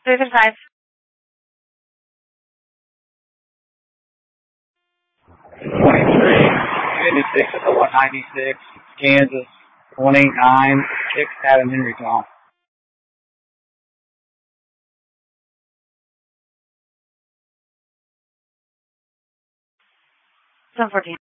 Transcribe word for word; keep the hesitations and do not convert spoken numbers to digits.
three thirty-five. twenty-three, fifty-six, one ninety-six, Kansas, twenty-nine, six, seven, Henry Tom. seven fourteen.